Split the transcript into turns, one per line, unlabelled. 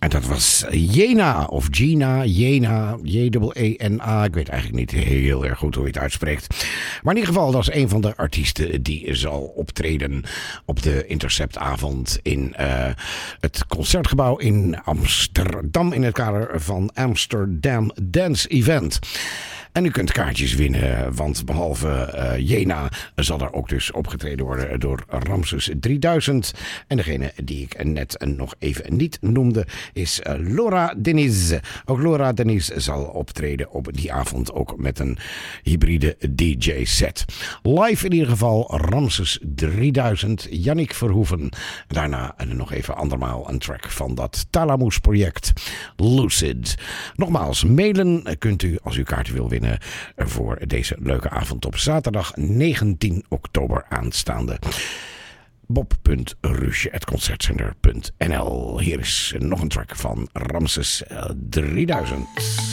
En dat was Jena, of Gina, Jena, J-E-E-N-A. Ik weet eigenlijk niet heel erg goed hoe je het uitspreekt. Maar in ieder geval, dat is een van de artiesten die zal optreden op de Interceptavond in het Concertgebouw in Amsterdam in het kader van Amsterdam Dance Event. En u kunt kaartjes winnen, want behalve Jena zal er ook dus opgetreden worden door Ramses 3000. En degene die ik net nog even niet noemde is Laura Deniz. Ook Laura Deniz zal optreden op die avond, ook met een hybride DJ-set. Live in ieder geval Ramses 3000, Yannick Verhoeven. Daarna nog even andermaal een track van dat Talamoes project Lucid. Nogmaals, mailen kunt u als u kaarten wil winnen voor deze leuke avond op zaterdag 19 oktober aanstaande. bob.rusje@concertcenter.nl. Hier is nog een track van Ramses 3000.